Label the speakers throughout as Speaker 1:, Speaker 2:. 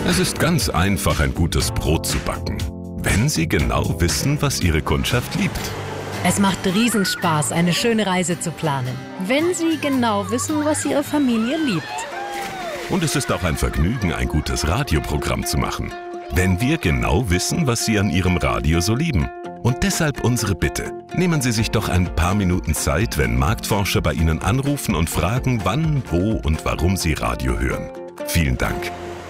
Speaker 1: Es ist ganz einfach, ein gutes Brot zu backen, wenn Sie genau wissen, was Ihre Kundschaft liebt.
Speaker 2: Es macht Riesenspaß, eine schöne Reise zu planen, wenn Sie genau wissen, was Ihre Familie liebt.
Speaker 1: Und es ist auch ein Vergnügen, ein gutes Radioprogramm zu machen, wenn wir genau wissen, was Sie an Ihrem Radio so lieben. Und deshalb unsere Bitte. Nehmen Sie sich doch ein paar Minuten Zeit, wenn Marktforscher bei Ihnen anrufen und fragen, wann, wo und warum Sie Radio hören. Vielen Dank.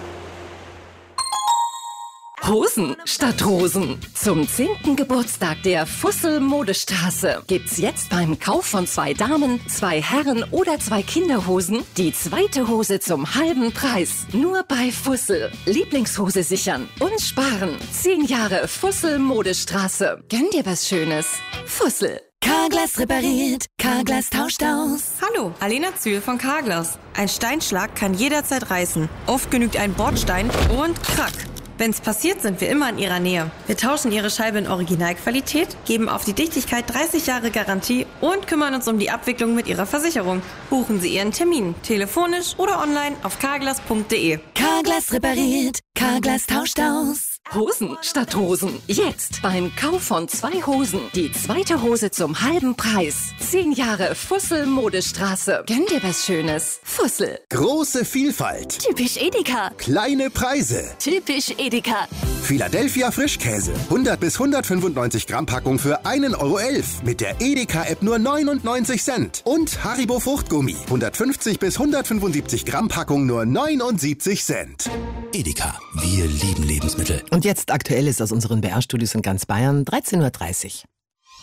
Speaker 3: Hosen statt Rosen. Zum 10. Geburtstag der Fussel Modestraße gibt's jetzt beim Kauf von 2 Damen, 2 Herren oder 2 Kinderhosen die zweite Hose zum halben Preis. Nur bei Fussel. Lieblingshose sichern und sparen. 10 Jahre Fussel Modestraße. Gönn dir was Schönes. Fussel.
Speaker 4: Carglass repariert, Carglass tauscht aus.
Speaker 5: Hallo, Alena Zühl von Carglass. Ein Steinschlag kann jederzeit reißen. Oft genügt ein Bordstein und krack. Wenn's passiert, sind wir immer in Ihrer Nähe. Wir tauschen Ihre Scheibe in Originalqualität, geben auf die Dichtigkeit 30 Jahre Garantie und kümmern uns um die Abwicklung mit Ihrer Versicherung. Buchen Sie Ihren Termin, telefonisch oder online auf carglass.de.
Speaker 4: Carglass repariert, Carglass tauscht aus.
Speaker 3: Hosen statt Rosen. Jetzt beim Kauf von 2 Hosen die zweite Hose zum halben Preis. 10 Jahre Fussel Modestraße. Gönn dir was Schönes. Fussel.
Speaker 6: Große Vielfalt.
Speaker 4: Typisch Edeka.
Speaker 6: Kleine Preise.
Speaker 4: Typisch Edeka.
Speaker 6: Philadelphia Frischkäse. 100 bis 195 Gramm Packung für 1,11 € mit der Edeka-App nur 99 Cent. Und Haribo Fruchtgummi. 150 bis 175 Gramm Packung nur 79 Cent.
Speaker 7: Edeka, wir lieben Lebensmittel.
Speaker 8: Und jetzt Aktuelles aus unseren BR-Studios in ganz Bayern, 13:30 Uhr.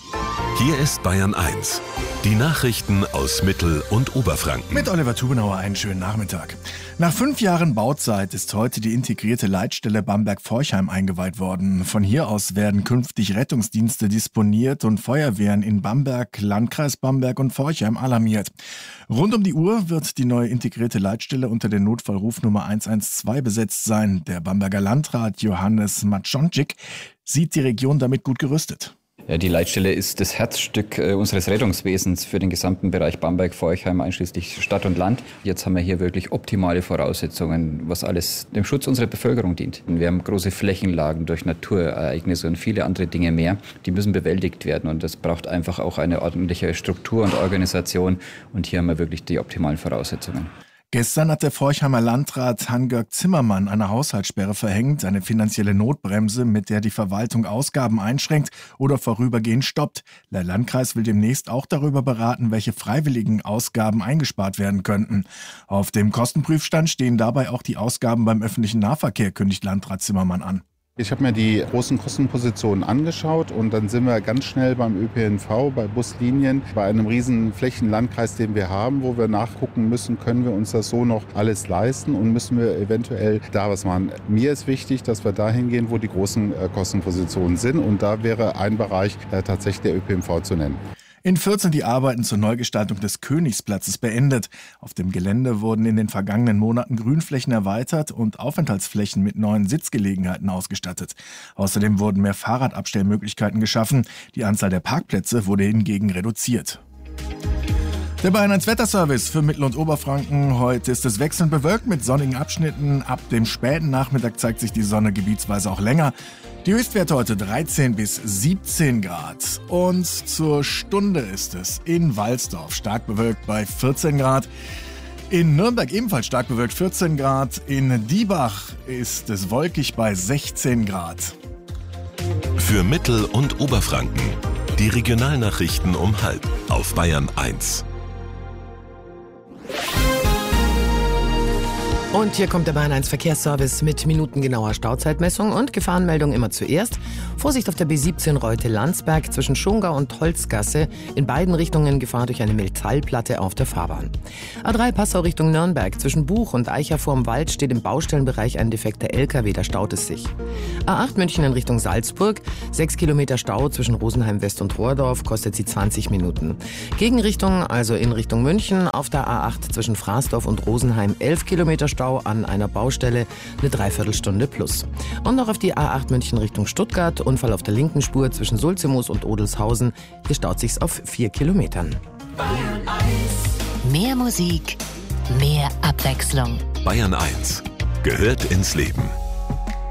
Speaker 1: Hier ist Bayern 1. Die Nachrichten aus Mittel- und Oberfranken.
Speaker 9: Mit Oliver Tubenauer einen schönen Nachmittag. Nach 5 Jahren Bauzeit ist heute die integrierte Leitstelle Bamberg-Forchheim eingeweiht worden. Von hier aus werden künftig Rettungsdienste disponiert und Feuerwehren in Bamberg, Landkreis Bamberg und Forchheim alarmiert. Rund um die Uhr wird die neue integrierte Leitstelle unter der Notfallrufnummer 112 besetzt sein. Der Bamberger Landrat Johannes Matschonczyk sieht die Region damit gut gerüstet.
Speaker 10: Ja, die Leitstelle ist das Herzstück unseres Rettungswesens für den gesamten Bereich Bamberg-Forchheim, einschließlich Stadt und Land. Jetzt haben wir hier wirklich optimale Voraussetzungen, was alles dem Schutz unserer Bevölkerung dient. Wir haben große Flächenlagen durch Naturereignisse und viele andere Dinge mehr. Die müssen bewältigt werden und das braucht einfach auch eine ordentliche Struktur und Organisation. Und hier haben wir wirklich die optimalen Voraussetzungen.
Speaker 9: Gestern hat der Forchheimer Landrat Hans-Georg Zimmermann eine Haushaltssperre verhängt, eine finanzielle Notbremse, mit der die Verwaltung Ausgaben einschränkt oder vorübergehend stoppt. Der Landkreis will demnächst auch darüber beraten, welche freiwilligen Ausgaben eingespart werden könnten. Auf dem Kostenprüfstand stehen dabei auch die Ausgaben beim öffentlichen Nahverkehr, kündigt Landrat Zimmermann an.
Speaker 11: Ich habe mir die großen Kostenpositionen angeschaut und dann sind wir ganz schnell beim ÖPNV, bei Buslinien, bei einem riesen Flächenlandkreis, den wir haben, wo wir nachgucken müssen, können wir uns das so noch alles leisten und müssen wir eventuell da was machen. Mir ist wichtig, dass wir dahin gehen, wo die großen Kostenpositionen sind und da wäre ein Bereich tatsächlich der ÖPNV zu nennen.
Speaker 9: In Fürth sind die Arbeiten zur Neugestaltung des Königsplatzes beendet. Auf dem Gelände wurden in den vergangenen Monaten Grünflächen erweitert und Aufenthaltsflächen mit neuen Sitzgelegenheiten ausgestattet. Außerdem wurden mehr Fahrradabstellmöglichkeiten geschaffen. Die Anzahl der Parkplätze wurde hingegen reduziert. Der Bayern 1 Wetterservice für Mittel- und Oberfranken. Heute ist es wechselnd bewölkt mit sonnigen Abschnitten. Ab dem späten Nachmittag zeigt sich die Sonne gebietsweise auch länger. Die Höchstwerte heute 13 bis 17 Grad. Und zur Stunde ist es in Walsdorf stark bewölkt bei 14 Grad. In Nürnberg ebenfalls stark bewölkt 14 Grad. In Diebach ist es wolkig bei 16 Grad.
Speaker 1: Für Mittel- und Oberfranken. Die Regionalnachrichten um 12:30 auf Bayern 1.
Speaker 8: Und hier kommt der Bayern 1 Verkehrsservice mit minutengenauer Stauzeitmessung und Gefahrenmeldung immer zuerst. Vorsicht auf der B17 Reute-Landsberg zwischen Schongau und Holzgasse. In beiden Richtungen Gefahr durch eine Metallplatte auf der Fahrbahn. A3 Passau Richtung Nürnberg. Zwischen Buch und Eicher vorm Wald steht im Baustellenbereich ein defekter LKW, da staut es sich. A8 München in Richtung Salzburg. 6 Kilometer Stau zwischen Rosenheim West und Rohrdorf, kostet sie 20 Minuten. Gegenrichtung, also in Richtung München, auf der A8 zwischen Fraßdorf und Rosenheim 11 Kilometer Stau an einer Baustelle, eine Dreiviertelstunde plus. Und noch auf die A8 München Richtung Stuttgart, Unfall auf der linken Spur zwischen Sulzemoos und Odelshausen. Hier staut sich's auf 4 Kilometern.
Speaker 4: Bayern 1. Mehr Musik, mehr Abwechslung.
Speaker 1: Bayern 1 gehört ins Leben.